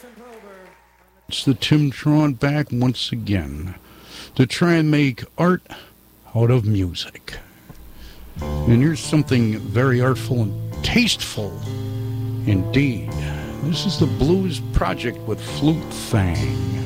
It's the Timtron back once again to try and make art out of music. And here's something very artful and tasteful indeed. This is the Blues Project with Flute Thang.